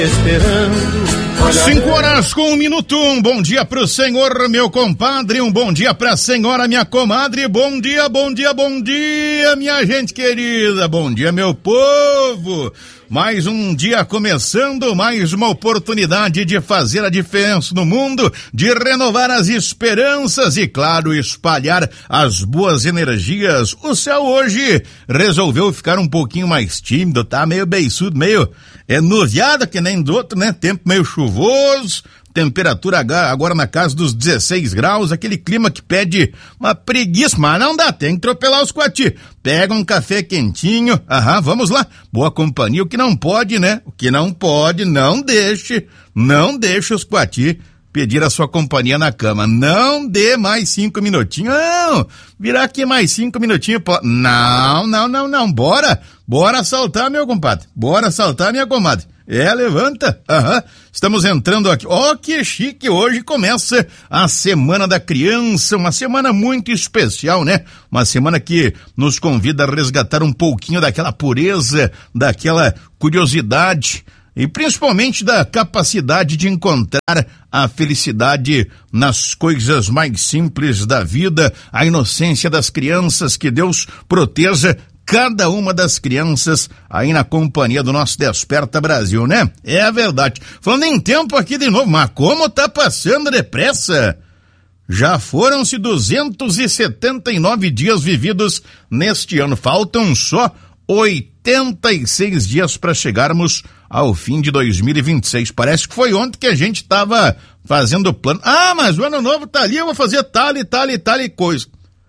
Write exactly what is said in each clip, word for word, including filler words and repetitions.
Esperando. Cinco horas com um minuto, um bom dia pro senhor, meu compadre, um bom dia pra senhora, minha comadre, bom dia, bom dia, bom dia, minha gente querida, bom dia, meu povo. Mais um dia começando, mais uma oportunidade de fazer a diferença no mundo, de renovar as esperanças e, claro, espalhar as boas energias. O céu hoje resolveu ficar um pouquinho mais tímido, tá meio beiçudo, meio é nuviado que nem do outro, né? Tempo meio chuvoso, temperatura agora na casa dos dezesseis graus, aquele clima que pede uma preguiça, mas não dá, tem que atropelar os coati. Pega um café quentinho, aham, vamos lá, boa companhia, o que não pode, né? O que não pode, não deixe, não deixe os coati pedir a sua companhia na cama, não dê mais cinco minutinhos, não, virar aqui mais cinco minutinhos, pô. não, não, não, não, bora, bora saltar, meu compadre, bora saltar, minha comadre. É, levanta. Aham. Estamos entrando aqui. Ó, oh, que chique. Hoje começa a Semana da Criança, uma semana muito especial, né? Uma semana que nos convida a resgatar um pouquinho daquela pureza, daquela curiosidade e principalmente da capacidade de encontrar a felicidade nas coisas mais simples da vida, a inocência das crianças. Que Deus proteja cada uma das crianças aí na companhia do nosso Desperta Brasil, né? É a verdade. Falando em tempo aqui de novo, mas como tá passando depressa? Já foram-se duzentos e setenta e nove dias vividos neste ano. Faltam só oitenta e seis dias para chegarmos ao fim de dois mil e vinte e seis. Parece que foi ontem que a gente tava fazendo plano. Ah, mas o ano novo tá ali, eu vou fazer tal e tal e tal e coisa.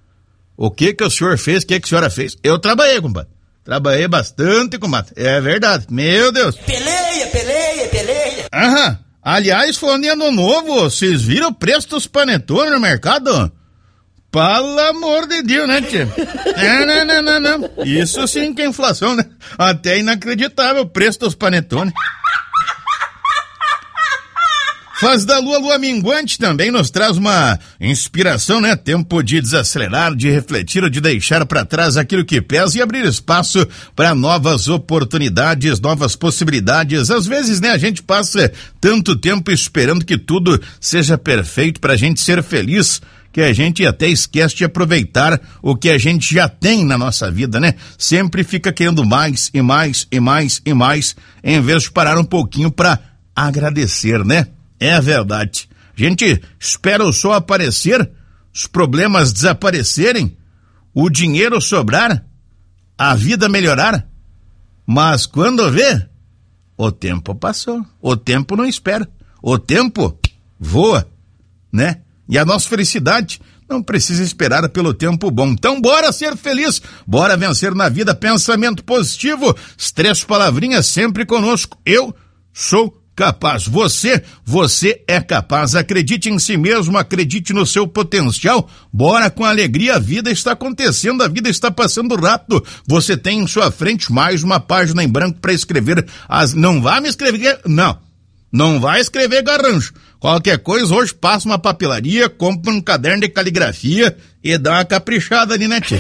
O que que o senhor fez? O que que a senhora fez? Eu trabalhei, compadre. Trabalhei bastante, compadre. É verdade. Meu Deus. Peleia, peleia, peleia. Aham. Aliás, falando em ano novo, vocês viram o preço dos panetones no mercado? Pelo amor de Deus, né, tia? É, não, não, não, não. Isso sim que é inflação, né? Até inacreditável o preço dos panetones. Faz da lua, lua minguante também nos traz uma inspiração, né? Tempo de desacelerar, de refletir, de deixar para trás aquilo que pesa e abrir espaço para novas oportunidades, novas possibilidades. Às vezes, né, a gente passa tanto tempo esperando que tudo seja perfeito pra gente ser feliz, que a gente até esquece de aproveitar o que a gente já tem na nossa vida, né? Sempre fica querendo mais e mais e mais e mais, em vez de parar um pouquinho pra agradecer, né? É verdade. A gente espera o sol aparecer, os problemas desaparecerem, o dinheiro sobrar, a vida melhorar. Mas quando vê, o tempo passou. O tempo não espera. O tempo voa, né? E a nossa felicidade não precisa esperar pelo tempo bom. Então bora ser feliz, bora vencer na vida. Pensamento positivo, as três palavrinhas sempre conosco. Eu sou capaz. Você, você é capaz. Acredite em si mesmo, acredite no seu potencial. Bora com alegria, a vida está acontecendo, a vida está passando rápido. Você tem em sua frente mais uma página em branco para escrever. As... Não vai me escrever, não. Não vai escrever garrancho. Qualquer coisa, hoje passa uma papelaria, compra um caderno de caligrafia e dá uma caprichada ali, né, tia?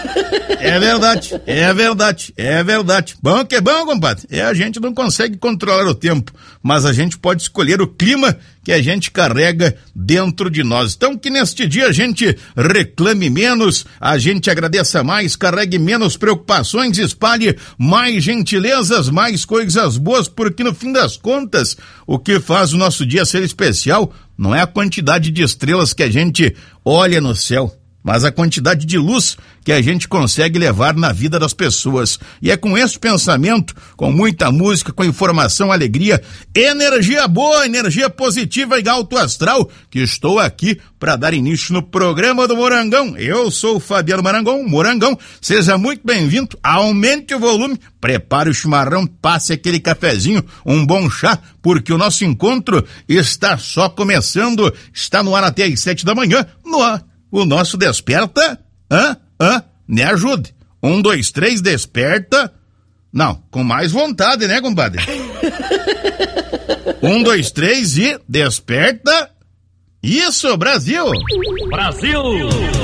É verdade, é verdade, é verdade. Bom que é bom, compadre. É, a gente não consegue controlar o tempo, mas a gente pode escolher o clima que a gente carrega dentro de nós. Então que neste dia a gente reclame menos, a gente agradeça mais, carregue menos preocupações, espalhe mais gentilezas, mais coisas boas, porque no fim das contas, o que faz o nosso dia ser especial não é a quantidade de estrelas que a gente olha no céu, mas a quantidade de luz que a gente consegue levar na vida das pessoas. E é com esse pensamento, com muita música, com informação, alegria, energia boa, energia positiva e alto astral, que estou aqui para dar início no programa do Morangão. Eu sou o Fabiano Marangão, Morangão. Seja muito bem-vindo, aumente o volume, prepare o chimarrão, passe aquele cafezinho, um bom chá, porque o nosso encontro está só começando, está no ar até às sete da manhã, no ar. O nosso Desperta, hã? Hã? Me ajude. Um, dois, três, desperta. Não, com mais vontade, né, compadre? Um, dois, três e desperta. Isso, Brasil! Brasil!